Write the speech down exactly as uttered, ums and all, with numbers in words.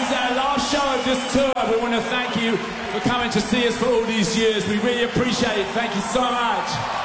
this is our last show of this tour. We want to thank you for coming to see us for all these years. We really appreciate it. Thank you so much.